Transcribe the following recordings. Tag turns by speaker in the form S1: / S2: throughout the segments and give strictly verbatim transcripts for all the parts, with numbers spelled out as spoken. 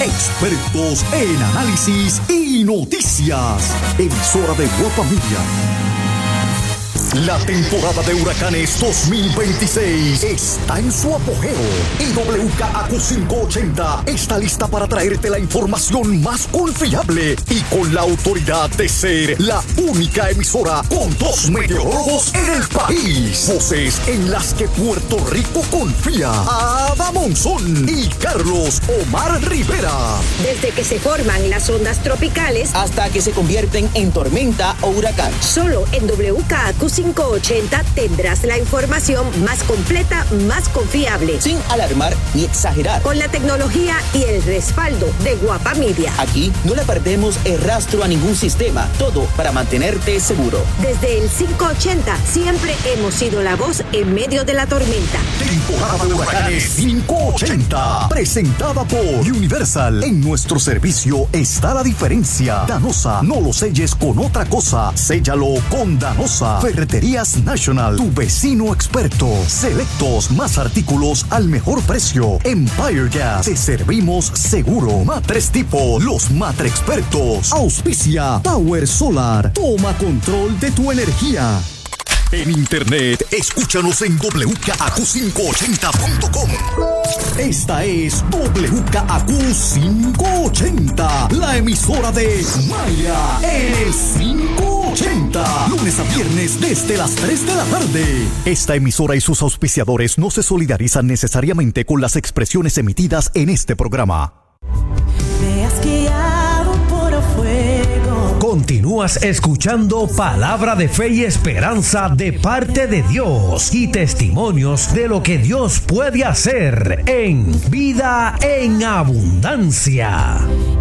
S1: expertos en análisis y noticias. Emisora de Guapa Media. La temporada de huracanes dos mil veintiséis está en su apogeo y W K A Q quinientos ochenta está lista para traerte la información más confiable y con la autoridad de ser la única emisora con dos meteorólogos en el país. Voces en las que Puerto Rico confía. Ada Monzón y Carlos Omar Rivera.
S2: Desde que se forman las ondas tropicales
S3: hasta que se convierten en tormenta o huracán.
S2: Solo en W K A Q quinientos ochenta tendrás la información más completa, más confiable.
S3: Sin alarmar ni exagerar.
S2: Con la tecnología y el respaldo de Guapa Media.
S3: Aquí no le perdemos el rastro a ningún sistema. Todo para mantenerte seguro.
S2: Desde el quinientos ochenta siempre hemos sido la voz en medio de la tormenta.
S1: Temporada de huracanes quinientos ochenta. Presentada por Universal. En nuestro servicio está la diferencia. Danosa, no lo selles con otra cosa. Séllalo con Danosa. Ferreterías National, tu vecino experto. Selectos, más artículos al mejor precio. Empire Gas, te servimos seguro. Matres Tipo, los matre expertos. Auspicia Tower Solar. Toma control de tu energía. En internet, escúchanos en W K A Q quinientos ochenta punto com. Esta es W K A Q quinientos ochenta, la emisora de Maya, el quinientos ochenta. Lunes a viernes desde las tres de la tarde. Esta emisora y sus auspiciadores no se solidarizan necesariamente con las expresiones emitidas en este programa.
S4: Me has guiado por fuego.
S5: Continúas escuchando Palabra de Fe y Esperanza de parte de Dios y testimonios de lo que Dios puede hacer en Vida en Abundancia.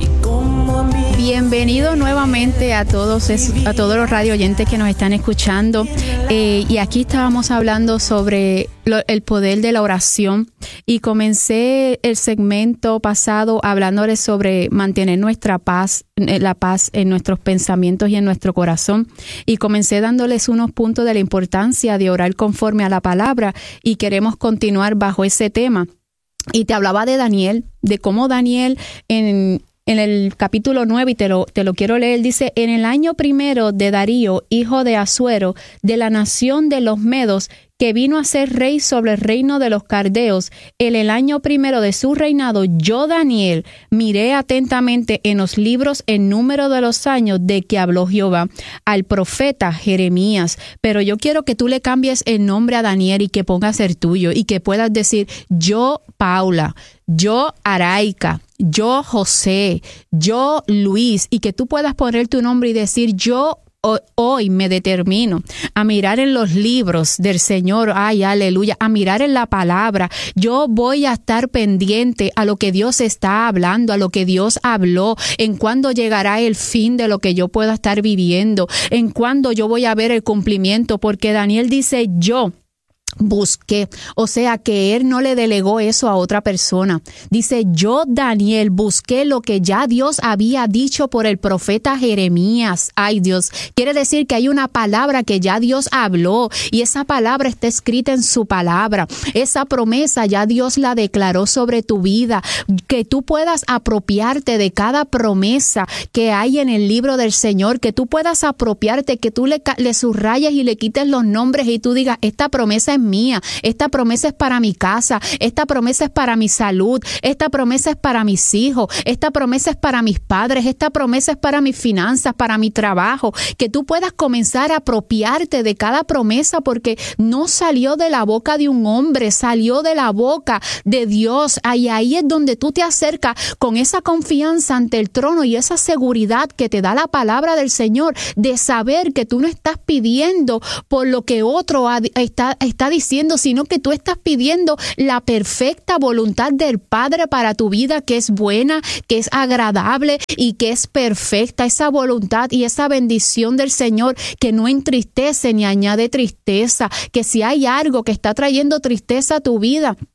S6: Bienvenido nuevamente a todos a todos los radio oyentes que nos están escuchando. Eh, y aquí estábamos hablando sobre lo, el poder de la oración y comencé el segmento pasado hablándoles sobre mantener nuestra paz, la paz en nuestros pensamientos y en nuestro corazón, y comencé dándoles unos puntos de la importancia de orar conforme a la palabra, y queremos continuar bajo ese tema. Y te hablaba de Daniel, de cómo Daniel en En el capítulo nueve, y te lo, te lo quiero leer, dice: en el año primero de Darío, hijo de Asuero, de la nación de los Medos, que vino a ser rey sobre el reino de los Caldeos, en el año primero de su reinado, yo, Daniel, miré atentamente en los libros el número de los años de que habló Jehová al profeta Jeremías. Pero yo quiero que tú le cambies el nombre a Daniel y que pongas el tuyo, y que puedas decir: yo, Paula, yo, Araika, yo, José, yo, Luis, y que tú puedas poner tu nombre y decir: yo hoy me determino a mirar en los libros del Señor, ay, aleluya, a mirar en la palabra. Yo voy a estar pendiente a lo que Dios está hablando, a lo que Dios habló, en cuándo llegará el fin de lo que yo pueda estar viviendo, en cuándo yo voy a ver el cumplimiento, porque Daniel dice: yo busqué, o sea que él no le delegó eso a otra persona. Dice: yo, Daniel, busqué lo que ya Dios había dicho por el profeta Jeremías. Ay, Dios, quiere decir que hay una palabra que ya Dios habló, y esa palabra está escrita en su palabra. Esa promesa ya Dios la declaró sobre tu vida, que tú puedas apropiarte de cada promesa que hay en el libro del Señor, que tú puedas apropiarte, que tú le, le subrayes y le quites los nombres y tú digas: esta promesa es mía, esta promesa es para mi casa, esta promesa es para mi salud, esta promesa es para mis hijos, esta promesa es para mis padres, esta promesa es para mis finanzas, para mi trabajo. Que tú puedas comenzar a apropiarte de cada promesa, porque no salió de la boca de un hombre, salió de la boca de Dios. Ahí, ahí es donde tú te acercas con esa confianza ante el trono y esa seguridad que te da la palabra del Señor, de saber que tú no estás pidiendo por lo que otro ha, está, está diciendo, sino que tú estás pidiendo la perfecta voluntad del Padre para tu vida, que es buena, que es agradable y que es perfecta. Esa voluntad y esa bendición del Señor que no entristece ni añade tristeza, que si hay algo que está trayendo tristeza a tu vida,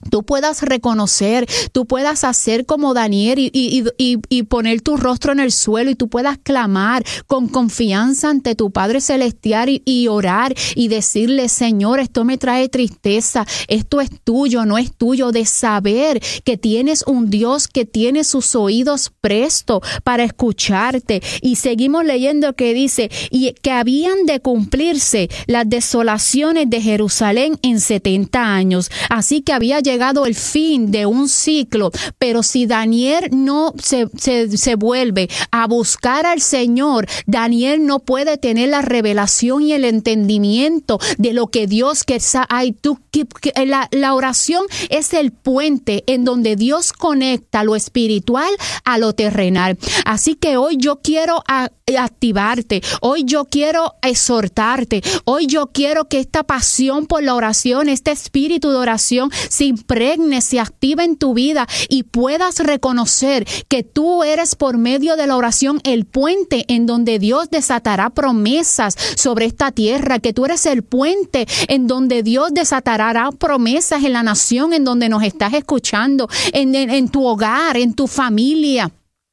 S6: tú puedas reconocer, tú puedas hacer como Daniel y, y, y, y poner tu rostro en el suelo y tú puedas clamar con confianza ante tu Padre Celestial y, y orar y decirle, Señor, esto me trae tristeza, esto es tuyo, no es tuyo, de saber que tienes un Dios que tiene sus oídos prestos para escucharte. Y seguimos leyendo que dice, y que habían de cumplirse las desolaciones de Jerusalén en setenta años. Así que había llegado llegado el fin de un ciclo, pero si Daniel no se, se, se vuelve a buscar al Señor, Daniel no puede tener la revelación y el entendimiento de lo que Dios quiere. Ay, tú, que, que, la, la oración es el puente en donde Dios conecta lo espiritual a lo terrenal. Así que hoy yo quiero a, activarte, hoy yo quiero exhortarte, hoy yo quiero que esta pasión por la oración, este espíritu de oración se impregne, se active en tu vida y puedas reconocer que tú eres por medio de la oración el puente en donde Dios desatará promesas sobre esta tierra, que tú eres el puente en donde Dios desatará promesas en la nación en donde nos estás escuchando, en, en, en tu hogar, en tu familia.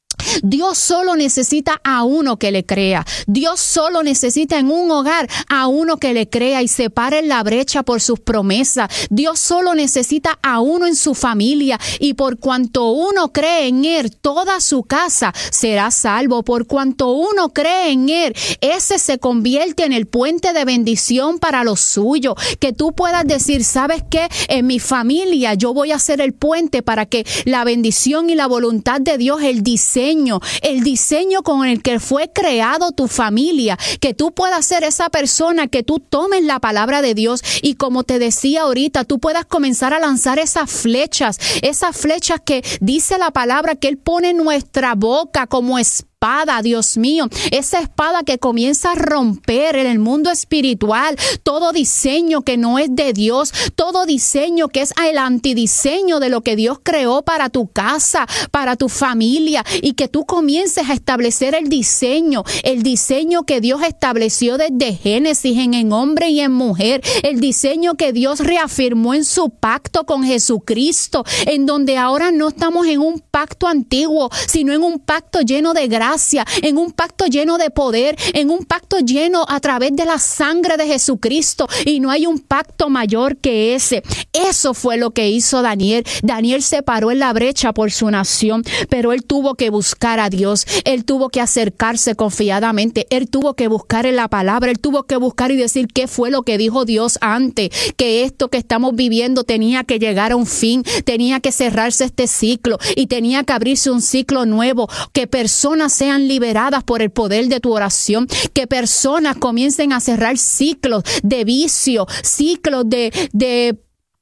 S6: Dios solo necesita a uno que le crea. Dios solo necesita en un hogar a uno que le crea y se pare en la brecha por sus promesas. Dios solo necesita a uno en su familia y por cuanto uno cree en Él, toda su casa será salvo. Por cuanto uno cree en Él, ese se convierte en el puente de bendición para los suyos. Que tú puedas decir, ¿sabes qué? En mi familia yo voy a ser el puente para que la bendición y la voluntad de Dios, el diseño, el diseño con el que fue creado tu familia, que tú puedas ser esa persona, que tú tomes la palabra de Dios y como te decía ahorita, tú puedas comenzar a lanzar esas flechas, esas flechas que dice la palabra que Él pone en nuestra boca como espada. Espada, Dios mío, esa espada que comienza a romper en el mundo espiritual todo diseño que no es de Dios, todo diseño que es el antidiseño de lo que Dios creó para tu casa, para tu familia, y que tú comiences a establecer el diseño, el diseño que Dios estableció desde Génesis en, en hombre y en mujer, el diseño que Dios reafirmó en su pacto con Jesucristo, en donde ahora no estamos en un pacto antiguo, sino en un pacto lleno de gracia, en un pacto lleno de poder, en un pacto lleno a través de la sangre de Jesucristo, y no hay un pacto mayor que ese. Eso fue lo que hizo Daniel. Daniel se paró en la brecha por su nación, pero él tuvo que buscar a Dios, él tuvo que acercarse confiadamente, él tuvo que buscar en la palabra, él tuvo que buscar y decir qué fue lo que dijo Dios antes, que esto que estamos viviendo tenía que llegar a un fin, tenía que cerrarse este ciclo y tenía que abrirse un ciclo nuevo, que personas sean liberadas por el poder de tu oración, que personas comiencen a cerrar ciclos de vicio, ciclos de, de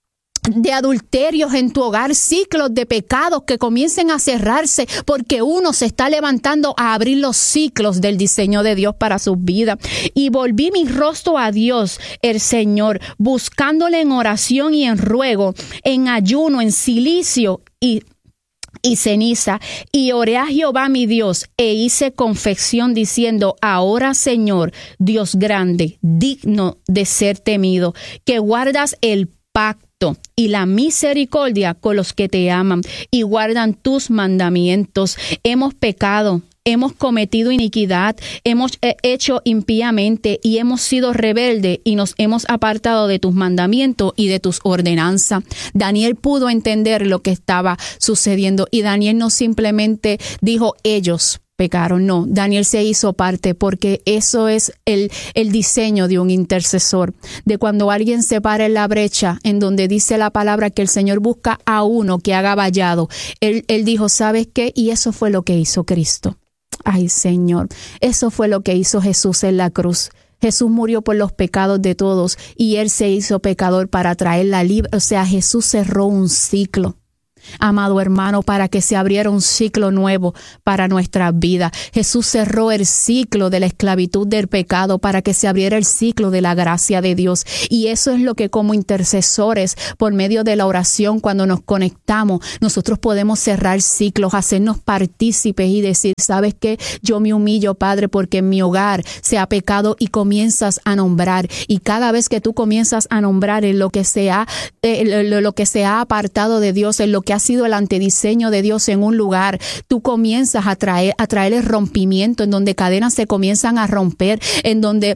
S6: de adulterios en tu hogar, ciclos de pecados que comiencen a cerrarse, porque uno se está levantando a abrir los ciclos del diseño de Dios para sus vidas. Y volví mi rostro a Dios, el Señor, buscándole en oración y en ruego, en ayuno, en silicio y y ceniza, y oré a Jehová mi Dios, e hice confesión diciendo, ahora Señor, Dios grande, digno de ser temido, que guardas el pacto y la misericordia con los que te aman y guardan tus mandamientos. Hemos pecado, hemos cometido iniquidad, hemos hecho impíamente y hemos sido rebeldes y nos hemos apartado de tus mandamientos y de tus ordenanzas. Daniel pudo entender lo que estaba sucediendo y Daniel no simplemente dijo ellos pecaron, no, Daniel se hizo parte, porque eso es el, el diseño de un intercesor, de cuando alguien se para en la brecha, en donde dice la palabra que el Señor busca a uno que haga vallado. Él, él dijo, ¿sabes qué? Y eso fue lo que hizo Cristo. Ay, Señor, eso fue lo que hizo Jesús en la cruz. Jesús murió por los pecados de todos y Él se hizo pecador para traer la libre. O sea, Jesús cerró un ciclo. amado hermano, para que se abriera un ciclo nuevo para nuestras vidas. Jesús cerró el ciclo de la esclavitud del pecado para que se abriera el ciclo de la gracia de Dios. Y eso es lo que como intercesores, por medio de la oración, cuando nos conectamos, nosotros podemos cerrar ciclos, hacernos partícipes y decir, ¿sabes qué? Yo me humillo, Padre, porque en mi hogar se ha pecado, y comienzas a nombrar. Y cada vez que tú comienzas a nombrar en lo que se ha, eh, lo, lo que se ha apartado de Dios, en lo que ha sido el antediseño de Dios en un lugar, tú comienzas a traer, a traer el rompimiento, en donde cadenas se comienzan a romper, en donde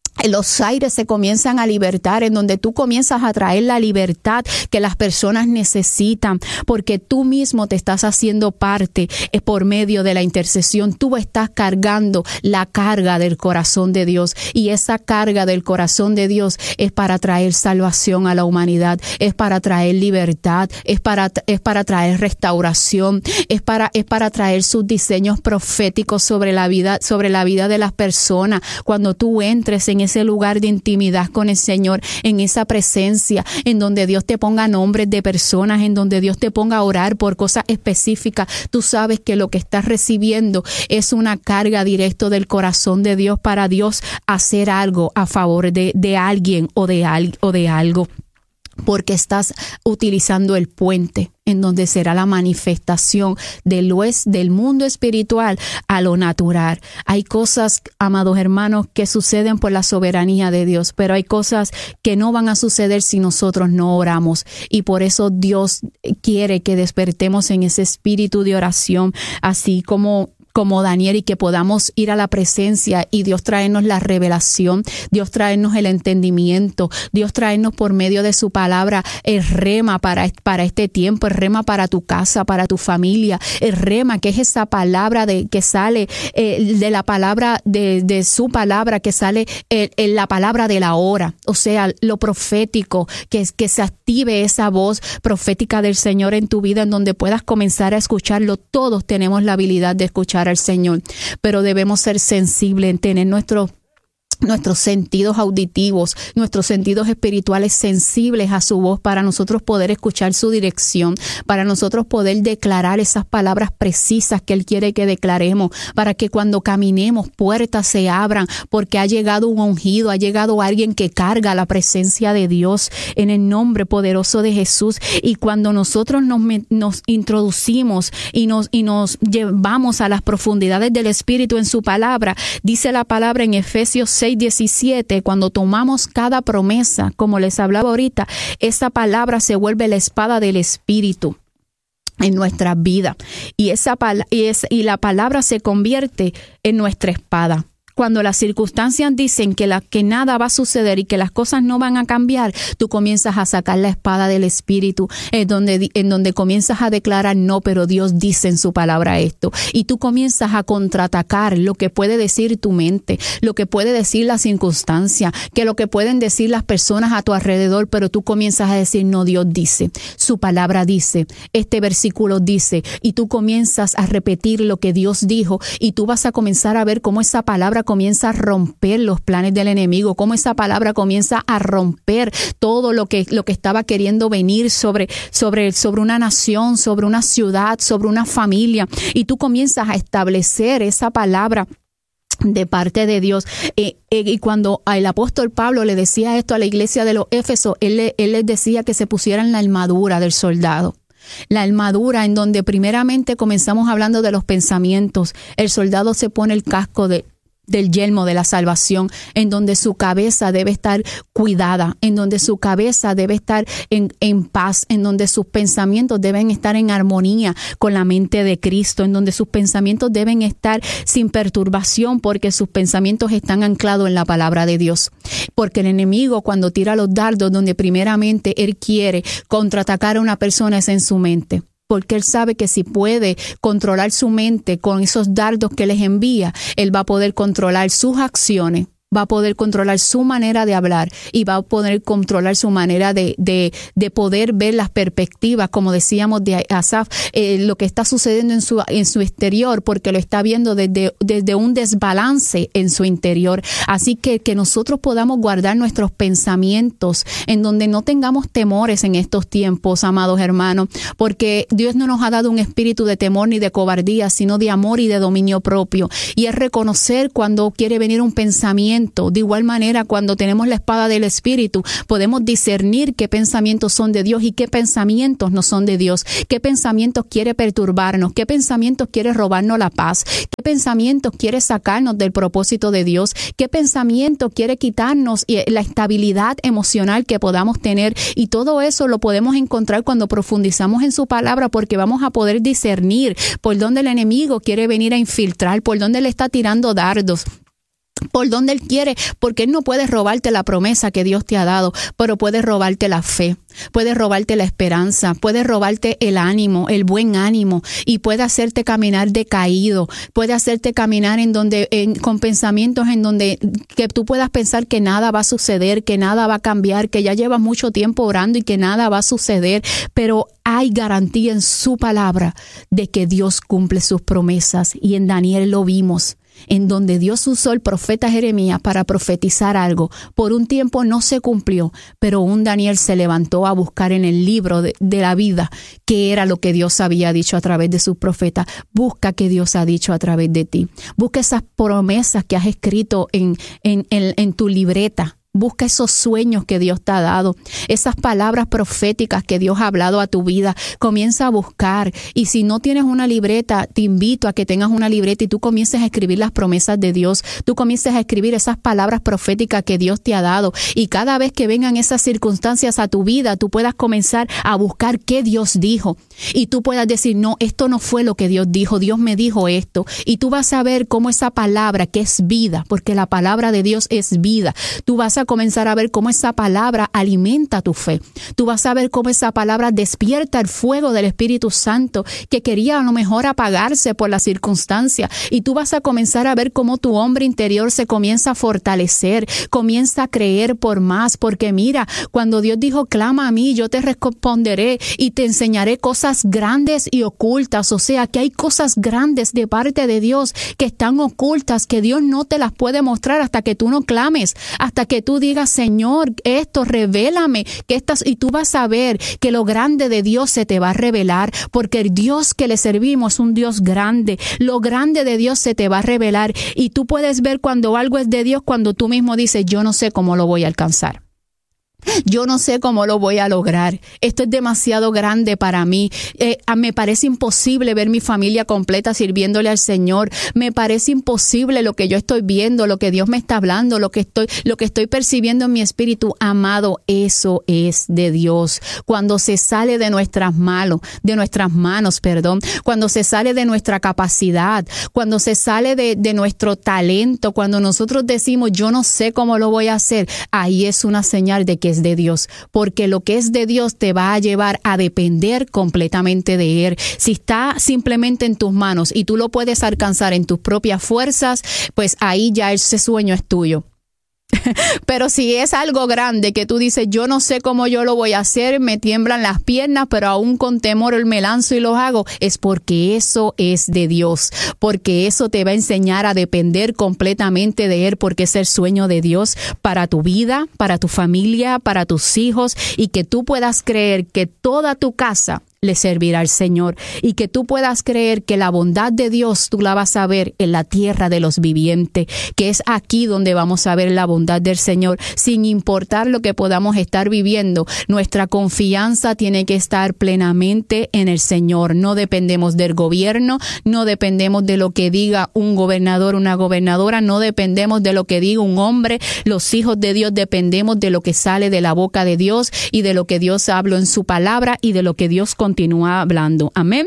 S6: los aires se comienzan a libertar, en donde tú comienzas a traer la libertad que las personas necesitan, porque tú mismo te estás haciendo parte eh, por medio de la intercesión. Tú estás cargando la carga del corazón de Dios, y esa carga del corazón de Dios es para traer salvación a la humanidad, es para traer libertad, es para, es para traer restauración, es para, es para traer sus diseños proféticos sobre la vida, sobre la vida de las personas. Cuando tú entres en ese lugar de intimidad con el Señor, en esa presencia, en donde Dios te ponga nombres de personas, en donde Dios te ponga a orar por cosas específicas, tú sabes que lo que estás recibiendo es una carga directa del corazón de Dios para Dios hacer algo a favor de, de alguien o de, al, o de algo. Porque estás utilizando el puente en donde será la manifestación de lo es, del mundo espiritual a lo natural. Hay cosas, amados hermanos, que suceden por la soberanía de Dios, pero hay cosas que no van a suceder si nosotros no oramos. Y por eso Dios quiere que despertemos en ese espíritu de oración, así como como Daniel, y que podamos ir a la presencia y Dios traernos la revelación, Dios traernos el entendimiento, Dios traernos por medio de su palabra el rema para, para este tiempo, el rema para tu casa, para tu familia, el rema que es esa palabra de que sale eh, de la palabra, de, de su palabra, que sale en eh, la palabra de la hora, o sea, lo profético, que, que se active esa voz profética del Señor en tu vida, en donde puedas comenzar a escucharlo. Todos tenemos la habilidad de escuchar al Señor, pero debemos ser sensibles, en tener nuestro nuestros sentidos auditivos, nuestros sentidos espirituales sensibles a su voz, para nosotros poder escuchar su dirección, para nosotros poder declarar esas palabras precisas que Él quiere que declaremos, para que cuando caminemos puertas se abran, porque ha llegado un ungido, ha llegado alguien que carga la presencia de Dios en el nombre poderoso de Jesús. Y cuando nosotros nos, nos introducimos y nos, y nos llevamos a las profundidades del Espíritu en su palabra, dice la palabra en Efesios seis diecisiete, cuando tomamos cada promesa, como les hablaba ahorita, esa palabra se vuelve la espada del Espíritu en nuestra vida, y esa y, es, y la palabra se convierte en nuestra espada. Cuando las circunstancias dicen que, la, que nada va a suceder y que las cosas no van a cambiar, tú comienzas a sacar la espada del Espíritu, en donde, en donde comienzas a declarar, no, pero Dios dice en su palabra esto. Y tú comienzas a contraatacar lo que puede decir tu mente, lo que puede decir la circunstancia, que lo que pueden decir las personas a tu alrededor, pero tú comienzas a decir, no, Dios dice, su palabra dice, este versículo dice, y tú comienzas a repetir lo que Dios dijo, y tú vas a comenzar a ver cómo esa palabra comienza a romper los planes del enemigo, cómo esa palabra comienza a romper todo lo que, lo que estaba queriendo venir sobre, sobre, sobre una nación, sobre una ciudad, sobre una familia, y tú comienzas a establecer esa palabra de parte de Dios. Eh, eh, y cuando el apóstol Pablo le decía esto a la iglesia de los Éfesos, él, él les decía que se pusieran la armadura del soldado. La armadura, en donde primeramente comenzamos hablando de los pensamientos. El soldado se pone el casco de del yelmo de la salvación, en donde su cabeza debe estar cuidada, en donde su cabeza debe estar en, en paz, en donde sus pensamientos deben estar en armonía con la mente de Cristo, en donde sus pensamientos deben estar sin perturbación, porque sus pensamientos están anclados en la palabra de Dios. Porque el enemigo, cuando tira los dardos, donde primeramente él quiere contraatacar a una persona, es en su mente. Porque él sabe que si puede controlar su mente con esos dardos que les envía, él va a poder controlar sus acciones va a poder controlar su manera de hablar y va a poder controlar su manera de, de, de poder ver las perspectivas, como decíamos de Asaf, eh, lo que está sucediendo en su, en su exterior, porque lo está viendo desde, desde un desbalance en su interior. Así que que nosotros podamos guardar nuestros pensamientos en donde no tengamos temores en estos tiempos, amados hermanos, porque Dios no nos ha dado un espíritu de temor ni de cobardía, sino de amor y de dominio propio. Y es reconocer cuando quiere venir un pensamiento. De igual manera, cuando tenemos la espada del Espíritu, podemos discernir qué pensamientos son de Dios y qué pensamientos no son de Dios, qué pensamientos quiere perturbarnos, qué pensamientos quiere robarnos la paz, qué pensamientos quiere sacarnos del propósito de Dios, qué pensamientos quiere quitarnos la estabilidad emocional que podamos tener. Y todo eso lo podemos encontrar cuando profundizamos en su palabra, porque vamos a poder discernir por dónde el enemigo quiere venir a infiltrar, por dónde le está tirando dardos, por donde Él quiere, porque Él no puede robarte la promesa que Dios te ha dado, pero puede robarte la fe, puede robarte la esperanza, puede robarte el ánimo, el buen ánimo, y puede hacerte caminar decaído, puede hacerte caminar en donde, en, con pensamientos en donde que tú puedas pensar que nada va a suceder, que nada va a cambiar, que ya llevas mucho tiempo orando y que nada va a suceder, pero hay garantía en su palabra de que Dios cumple sus promesas, y en Daniel lo vimos, en donde Dios usó el profeta Jeremías para profetizar algo. Por un tiempo no se cumplió, pero un Daniel se levantó a buscar en el libro de, de la vida qué era lo que Dios había dicho a través de sus profetas. Busca qué Dios ha dicho a través de ti. Busca esas promesas que has escrito en, en, en, en tu libreta. Busca esos sueños que Dios te ha dado, esas palabras proféticas que Dios ha hablado a tu vida. Comienza a buscar, y si no tienes una libreta, te invito a que tengas una libreta y tú comiences a escribir las promesas de Dios. Tú comiences a escribir esas palabras proféticas que Dios te ha dado, y cada vez que vengan esas circunstancias a tu vida, tú puedas comenzar a buscar qué Dios dijo, y tú puedas decir, no, esto no fue lo que Dios dijo, Dios me dijo esto, y tú vas a ver cómo esa palabra, que es vida, porque la palabra de Dios es vida, tú vas a a comenzar a ver cómo esa palabra alimenta tu fe. Tú vas a ver cómo esa palabra despierta el fuego del Espíritu Santo que quería a lo mejor apagarse por la circunstancia, y tú vas a comenzar a ver cómo tu hombre interior se comienza a fortalecer, comienza a creer por más, porque mira, cuando Dios dijo, clama a mí, yo te responderé y te enseñaré cosas grandes y ocultas, o sea, que hay cosas grandes de parte de Dios que están ocultas, que Dios no te las puede mostrar hasta que tú no clames, hasta que tú digas, Señor, esto, revélame, que estas, y tú vas a ver que lo grande de Dios se te va a revelar, porque el Dios que le servimos es un Dios grande. Lo grande de Dios se te va a revelar, y tú puedes ver cuando algo es de Dios, cuando tú mismo dices, yo no sé cómo lo voy a alcanzar. Yo no sé cómo lo voy a lograr. Esto es demasiado grande para mí. Eh, me parece imposible ver mi familia completa sirviéndole al Señor. Me parece imposible lo que yo estoy viendo, lo que Dios me está hablando, lo que estoy, lo que estoy percibiendo en mi espíritu. Amado, eso es de Dios. Cuando se sale de nuestras manos, de nuestras manos, perdón, cuando se sale de nuestra capacidad, cuando se sale de, de nuestro talento, cuando nosotros decimos, yo no sé cómo lo voy a hacer, ahí es una señal de que es de Dios, porque lo que es de Dios te va a llevar a depender completamente de Él. Si está simplemente en tus manos y tú lo puedes alcanzar en tus propias fuerzas, pues ahí ya ese sueño es tuyo. Pero si es algo grande que tú dices, yo no sé cómo yo lo voy a hacer, me tiemblan las piernas, pero aún con temor me lanzo y lo hago, es porque eso es de Dios, porque eso te va a enseñar a depender completamente de Él, porque es el sueño de Dios para tu vida, para tu familia, para tus hijos, y que tú puedas creer que toda tu casa le servirá al Señor, y que tú puedas creer que la bondad de Dios tú la vas a ver en la tierra de los vivientes, que es aquí donde vamos a ver la bondad del Señor, sin importar lo que podamos estar viviendo. Nuestra confianza tiene que estar plenamente en el Señor. No dependemos del gobierno, no dependemos de lo que diga un gobernador, una gobernadora, no dependemos de lo que diga un hombre. Los hijos de Dios dependemos de lo que sale de la boca de Dios, y de lo que Dios habló en su palabra, y de lo que Dios continúa hablando. Amén.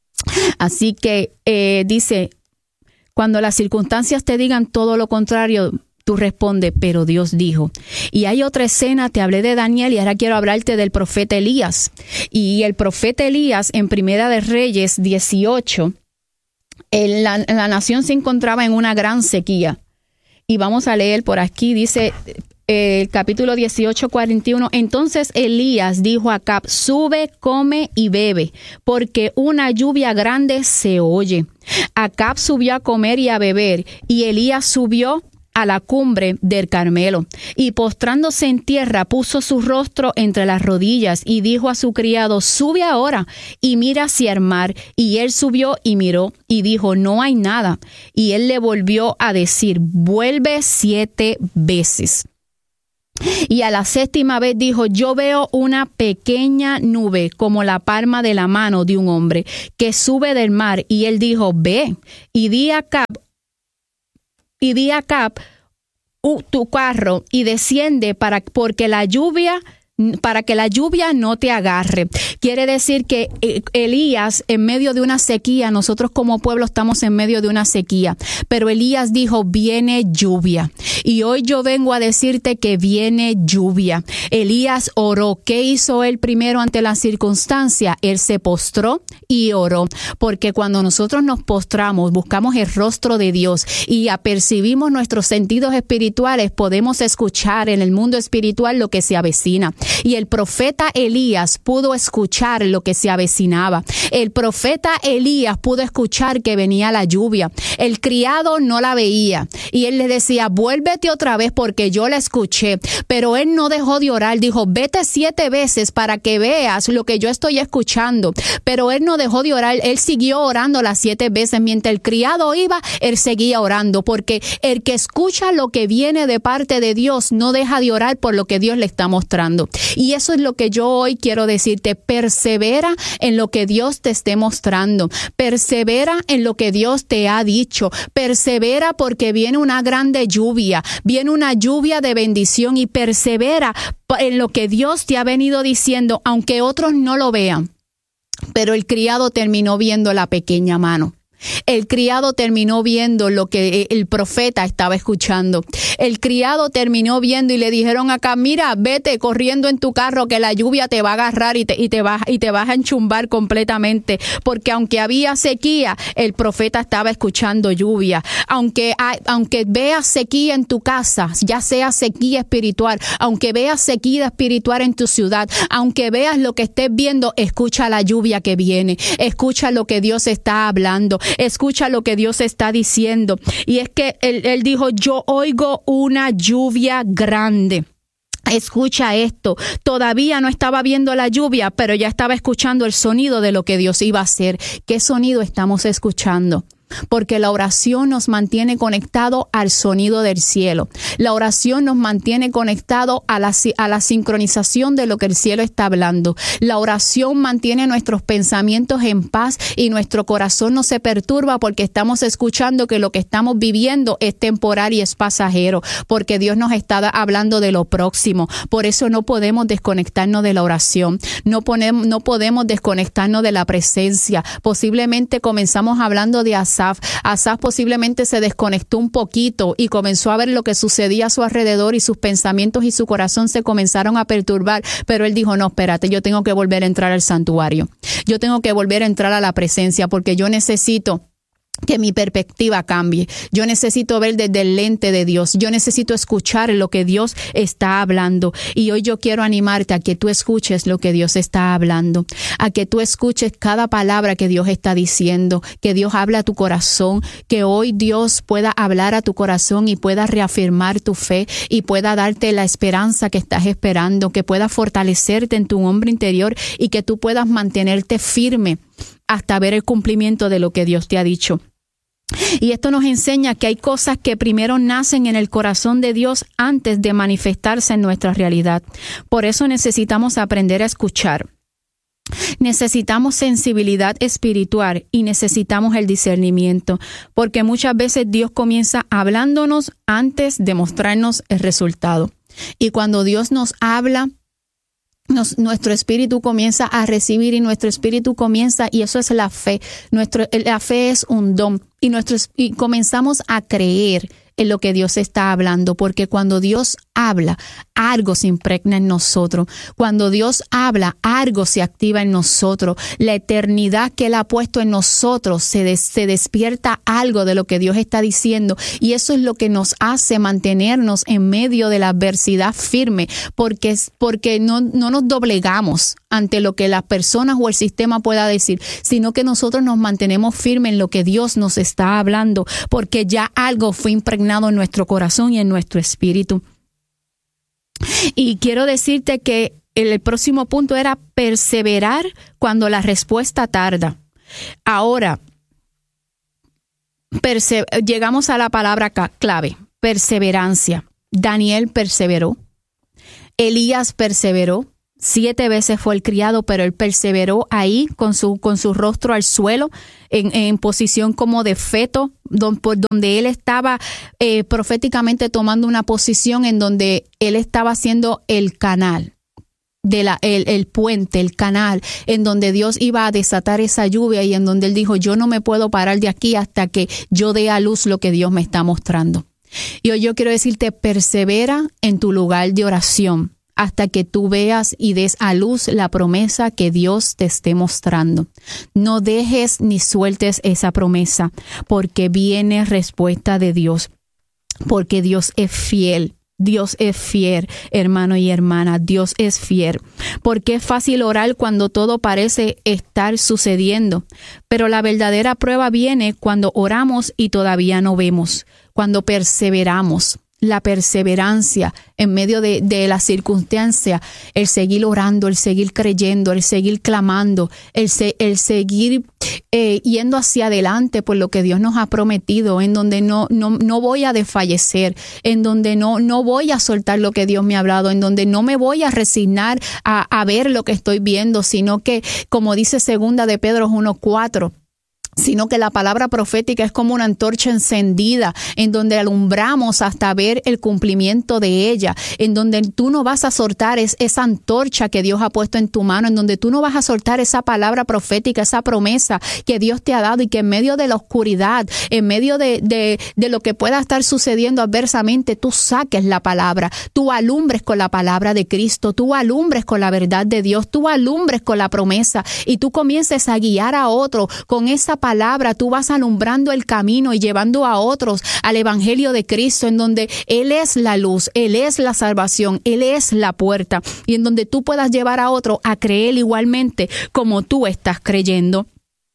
S6: Así que eh, dice, cuando las circunstancias te digan todo lo contrario, tú respondes, pero Dios dijo. Y hay otra escena, te hablé de Daniel y ahora quiero hablarte del profeta Elías. Y el profeta Elías en Primera de Reyes dieciocho, el, la, la nación se encontraba en una gran sequía. Y vamos a leer por aquí, dice el capítulo dieciocho, cuarenta y uno. Entonces Elías dijo a Acab: sube, come y bebe, porque una lluvia grande se oye. Acab subió a comer y a beber, y Elías subió a la cumbre del Carmelo, y postrándose en tierra puso su rostro entre las rodillas y dijo a su criado: sube ahora y mira hacia el mar. Y él subió y miró y dijo: no hay nada. Y él le volvió a decir: vuelve siete veces. Y a la séptima vez dijo: yo veo una pequeña nube como la palma de la mano de un hombre que sube del mar. Y él dijo: ve y di a Acab Y di a Acab uh, tu carro y desciende para porque la lluvia para que la lluvia no te agarre. Quiere decir que Elías, en medio de una sequía, nosotros como pueblo estamos en medio de una sequía, pero Elías dijo: viene lluvia. Y hoy yo vengo a decirte que viene lluvia. Elías oró. ¿Qué hizo él primero ante la circunstancia? Él se postró y oró, porque cuando nosotros nos postramos, buscamos el rostro de Dios y apercibimos nuestros sentidos espirituales, podemos escuchar en el mundo espiritual lo que se avecina. Y el profeta Elías pudo escuchar lo que se avecinaba. El profeta Elías pudo escuchar que venía la lluvia. El criado no la veía y él le decía: vuélvete otra vez porque yo la escuché. Pero él no dejó de orar. Dijo: vete siete veces para que veas lo que yo estoy escuchando. Pero él no dejó de orar. Él siguió orando las siete veces. Mientras el criado iba, él seguía orando, porque el que escucha lo que viene de parte de Dios no deja de orar por lo que Dios le está mostrando. Y eso es lo que yo hoy quiero decirte: persevera en lo que Dios te esté mostrando, persevera en lo que Dios te ha dicho, persevera porque viene una grande lluvia, viene una lluvia de bendición, y persevera en lo que Dios te ha venido diciendo, aunque otros no lo vean. Pero el criado terminó viendo la pequeña mano. El criado terminó viendo lo que el profeta estaba escuchando. El criado terminó viendo y le dijeron acá: mira, vete corriendo en tu carro que la lluvia te va a agarrar y te, y te, va, y te vas a enchumbar completamente. Porque aunque había sequía, el profeta estaba escuchando lluvia. Aunque, aunque veas sequía en tu casa, ya sea sequía espiritual, aunque veas sequía espiritual en tu ciudad, aunque veas lo que estés viendo, escucha la lluvia que viene. Escucha lo que Dios está hablando. Escucha lo que Dios está diciendo. Y es que él, él dijo: yo oigo una lluvia grande. Escucha esto. Todavía no estaba viendo la lluvia, pero ya estaba escuchando el sonido de lo que Dios iba a hacer. ¿Qué sonido estamos escuchando? Porque la oración nos mantiene conectado al sonido del cielo. La oración nos mantiene conectado a la, a la sincronización de lo que el cielo está hablando. La oración mantiene nuestros pensamientos en paz y nuestro corazón no se perturba, porque estamos escuchando que lo que estamos viviendo es temporal y es pasajero, porque Dios nos está hablando de lo próximo. Por eso no podemos desconectarnos de la oración. No, ponemos, no podemos desconectarnos de la presencia. Posiblemente comenzamos hablando de Asaf. Asaf posiblemente se desconectó un poquito y comenzó a ver lo que sucedía a su alrededor, y sus pensamientos y su corazón se comenzaron a perturbar, pero él dijo: no, espérate, yo tengo que volver a entrar al santuario, yo tengo que volver a entrar a la presencia, porque yo necesito que mi perspectiva cambie. Yo necesito ver desde el lente de Dios. Yo necesito escuchar lo que Dios está hablando. Y hoy yo quiero animarte a que tú escuches lo que Dios está hablando, a que tú escuches cada palabra que Dios está diciendo, que Dios habla a tu corazón, que hoy Dios pueda hablar a tu corazón y pueda reafirmar tu fe y pueda darte la esperanza que estás esperando, que pueda fortalecerte en tu hombre interior y que tú puedas mantenerte firme hasta ver el cumplimiento de lo que Dios te ha dicho. Y esto nos enseña que hay cosas que primero nacen en el corazón de Dios antes de manifestarse en nuestra realidad. Por eso necesitamos aprender a escuchar. Necesitamos sensibilidad espiritual y necesitamos el discernimiento, porque muchas veces Dios comienza hablándonos antes de mostrarnos el resultado. Y cuando Dios nos habla, Nos, nuestro espíritu comienza a recibir y nuestro espíritu comienza, y eso es la fe. Nuestro, la fe es un don y, nuestro, y comenzamos a creer en lo que Dios está hablando, porque cuando Dios habla, algo se impregna en nosotros. Cuando Dios habla, algo se activa en nosotros. La eternidad que Él ha puesto en nosotros, se, des, se despierta algo de lo que Dios está diciendo. Y eso es lo que nos hace mantenernos en medio de la adversidad firme, porque, porque no, no nos doblegamos ante lo que las personas o el sistema pueda decir, sino que nosotros nos mantenemos firmes en lo que Dios nos está hablando, porque ya algo fue impregnado en nuestro corazón y en nuestro espíritu. Y quiero decirte que el próximo punto era perseverar cuando la respuesta tarda. Ahora, perse- llegamos a la palabra clave, perseverancia. Daniel perseveró, Elías perseveró, siete veces fue el criado, pero él perseveró ahí con su, con su rostro al suelo, en, en posición como de feto, don, por donde él estaba eh, proféticamente tomando una posición en donde él estaba haciendo el canal. De la, el, el puente, el canal, en donde Dios iba a desatar esa lluvia y en donde él dijo, yo no me puedo parar de aquí hasta que yo dé a luz lo que Dios me está mostrando. Y hoy yo quiero decirte, persevera en tu lugar de oración hasta que tú veas y des a luz la promesa que Dios te esté mostrando. No dejes ni sueltes esa promesa, porque viene respuesta de Dios, porque Dios es fiel. Dios es fiel, hermano y hermana, Dios es fiel. Porque es fácil orar cuando todo parece estar sucediendo, pero la verdadera prueba viene cuando oramos y todavía no vemos, cuando perseveramos. La perseverancia en medio de, de la circunstancia, el seguir orando, el seguir creyendo, el seguir clamando, el, se, el seguir eh, yendo hacia adelante por lo que Dios nos ha prometido, en donde no, no, no voy a desfallecer, en donde no, no voy a soltar lo que Dios me ha hablado, en donde no me voy a resignar a, a ver lo que estoy viendo, sino que, como dice segunda de Pedro uno cuatro, sino que la palabra profética es como una antorcha encendida en donde alumbramos hasta ver el cumplimiento de ella, en donde tú no vas a soltar es, esa antorcha que Dios ha puesto en tu mano, en donde tú no vas a soltar esa palabra profética, esa promesa que Dios te ha dado, y que en medio de la oscuridad, en medio de, de, de lo que pueda estar sucediendo adversamente, tú saques la palabra, tú alumbres con la palabra de Cristo, tú alumbres con la verdad de Dios, tú alumbres con la promesa y tú comiences a guiar a otro con esa palabra. Tú vas alumbrando el camino y llevando a otros al evangelio de Cristo, en donde Él es la luz, Él es la salvación, Él es la puerta, y en donde tú puedas llevar a otro a creer igualmente como tú estás creyendo.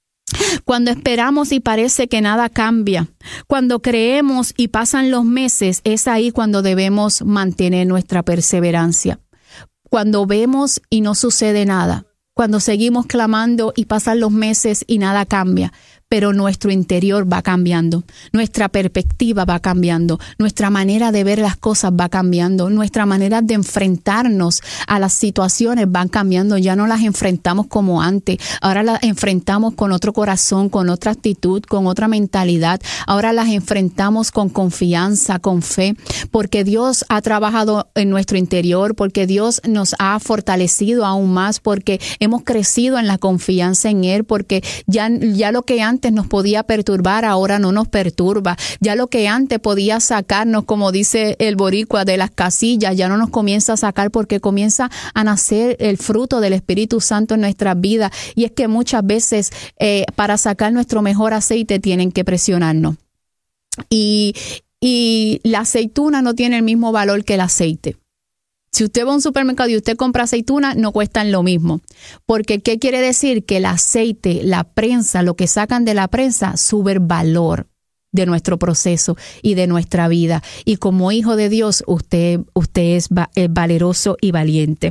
S6: Cuando esperamos y parece que nada cambia, cuando creemos y pasan los meses, es ahí cuando debemos mantener nuestra perseverancia. Cuando vemos y no sucede nada, cuando seguimos clamando y pasan los meses y nada cambia, pero nuestro interior va cambiando, nuestra perspectiva va cambiando, nuestra manera de ver las cosas va cambiando, nuestra manera de enfrentarnos a las situaciones van cambiando. Ya no las enfrentamos como antes, ahora las enfrentamos con otro corazón, con otra actitud, con otra mentalidad. Ahora las enfrentamos con confianza, con fe, porque Dios ha trabajado en nuestro interior, porque Dios nos ha fortalecido aún más, porque hemos crecido en la confianza en Él, porque ya, ya lo que antes nos podía perturbar, ahora no nos perturba. Ya lo que antes podía sacarnos, como dice el boricua, de las casillas, ya no nos comienza a sacar, porque comienza a nacer el fruto del Espíritu Santo en nuestras vidas. Y es que muchas veces eh, para sacar nuestro mejor aceite tienen que presionarnos. Y, y la aceituna no tiene el mismo valor que el aceite. Si usted va a un supermercado y usted compra aceituna, no cuestan lo mismo. Porque, ¿qué quiere decir? Que el aceite, la prensa, lo que sacan de la prensa, sube el valor de nuestro proceso y de nuestra vida. Y como hijo de Dios, usted, usted es, va, es valeroso y valiente.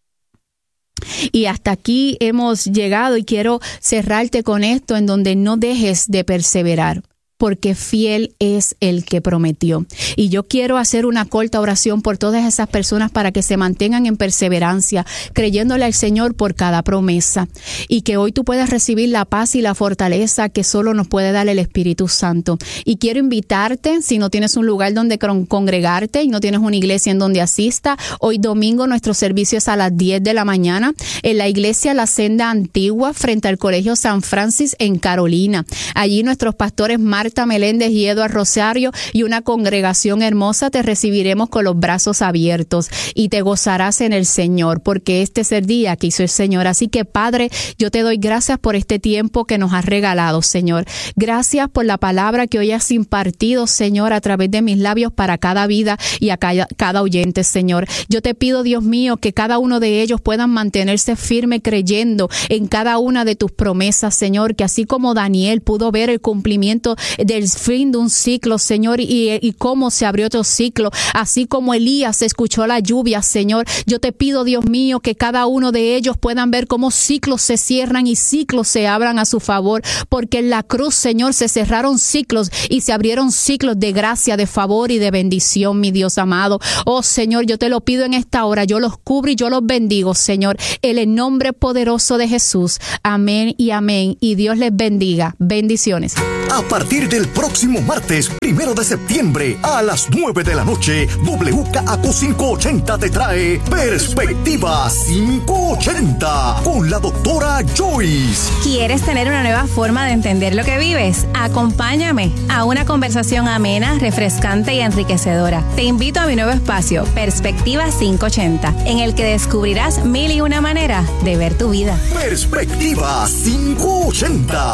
S6: Y hasta aquí hemos llegado, y quiero cerrarte con esto, en donde no dejes de perseverar, porque fiel es el que prometió. Y yo quiero hacer una corta oración por todas esas personas para que se mantengan en perseverancia, creyéndole al Señor por cada promesa, y que hoy tú puedas recibir la paz y la fortaleza que solo nos puede dar el Espíritu Santo. Y quiero invitarte, si no tienes un lugar donde congregarte y no tienes una iglesia en donde asista, hoy domingo nuestro servicio es a las diez de la mañana en la iglesia La Senda Antigua, frente al Colegio San Francis en Carolina. Allí nuestros pastores Marcos Marta Meléndez y Eduardo Rosario y una congregación hermosa, te recibiremos con los brazos abiertos y te gozarás en el Señor, porque este es el día que hizo el Señor. Así que, Padre, yo te doy gracias por este tiempo que nos has regalado, Señor. Gracias por la palabra que hoy has impartido, Señor, a través de mis labios para cada vida y a cada, cada oyente, Señor. Yo te pido, Dios mío, que cada uno de ellos puedan mantenerse firme creyendo en cada una de tus promesas, Señor, que así como Daniel pudo ver el cumplimiento del fin de un ciclo, Señor, y, y cómo se abrió otro ciclo, así como Elías escuchó la lluvia, Señor, yo te pido, Dios mío, que cada uno de ellos puedan ver cómo ciclos se cierran y ciclos se abran a su favor, porque en la cruz, Señor, se cerraron ciclos y se abrieron ciclos de gracia, de favor y de bendición, mi Dios amado. Oh, Señor, yo te lo pido en esta hora, yo los cubro y yo los bendigo, Señor, en el nombre poderoso de Jesús. Amén y amén. Y Dios les bendiga. Bendiciones.
S1: A partir del próximo martes, primero de septiembre, a las nueve de la noche, W K A Q quinientos ochenta te trae Perspectiva quinientos ochenta con la doctora Joyce.
S7: ¿Quieres tener una nueva forma de entender lo que vives? Acompáñame a una conversación amena, refrescante y enriquecedora. Te invito a mi nuevo espacio, Perspectiva quinientos ochenta, en el que descubrirás mil y una maneras de ver tu vida.
S1: Perspectiva quinientos ochenta.